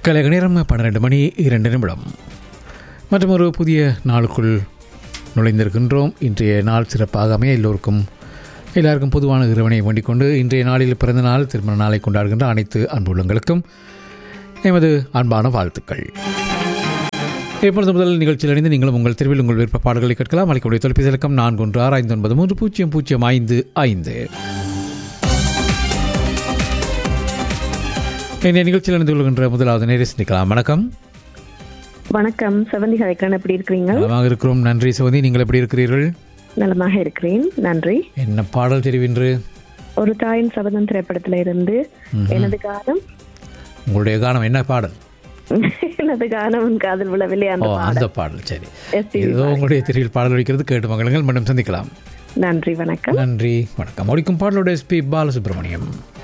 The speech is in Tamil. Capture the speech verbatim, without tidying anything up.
கலைக நேரம் பன்னிரண்டு மணி இரண்டு நிமிடம் மற்றும் ஒரு புதிய நாளுக்குள் நுழைந்திருக்கின்றோம். இன்றைய நாள் சிறப்பாக அமைய எல்லோருக்கும் எல்லாருக்கும் பொதுவான இறைவனை வேண்டிக் கொண்டு இன்றைய நாளில் பிறந்த நாள் திருமண நாளை கொண்டாடுகின்ற அனைத்து அன்புள்ளங்களுக்கும் எமது அன்பான வாழ்த்துக்கள். இப்பொழுது முதல் நிகழ்ச்சியில் இணைந்து நீங்களும் உங்கள் தெருவில் உங்கள் விருப்ப பாடல்களை கேட்கலாம். அளிக்கக்கூடிய தொலைபேசி இலக்கம் நான்கு ஒன்று ஆறு ஐந்து ஒன்பது மூன்று பூஜ்ஜியம் பூஜ்ஜியம் ஐந்து ஐந்து. இந்த நிகழ்ச்சியில் இணைந்து கொள்கின்ற முதலாவது நேரே சிந்திக்கலாம். வணக்கம். வணக்கம், செவந்தி ஹரிகரன், எப்படி இருக்கிறீங்க? நலமாக இருக்கிறோம், நன்றி. செவந்தி, நீங்கள் எப்படி இருக்கிறீர்கள்? நலமாக இருக்கிறேன், நன்றி. என்ன பாடல் தெரிவின்று? ஒரு தாயின் சபதம் திரைப்படத்தில இருந்து எனது காலம். உங்களுடைய காலம் என்ன பாடல்? எனது காலம் காதல் விழவில்லை அந்த பாடல். சரி, ஏதோ உங்களுடைய திரையில் பாடல் வைக்கிறது, கேட்டு மகளுங்கள். மீண்டும் சந்திக்கலாம். நன்றி, வணக்கம். நன்றி, வணக்கம். ஒழிக்கும் பாடலோட எஸ் பி பாலசுப்ரமணியம்.